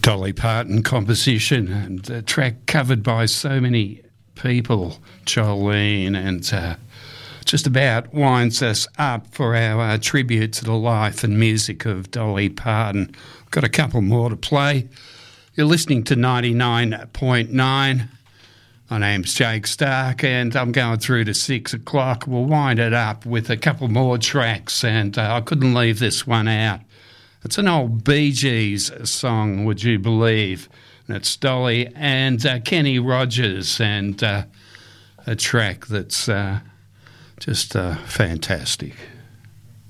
Dolly Parton composition and a track covered by so many people, Jolene, and just about winds us up for our tribute to the life and music of Dolly Parton. Got a couple more to play. You're listening to 99.9. My name's Jake Stark, and I'm going through to 6 o'clock. We'll wind it up with a couple more tracks, and I couldn't leave this one out. It's an old Bee Gees song, would you believe? And it's Dolly and Kenny Rogers, and a track that's just fantastic.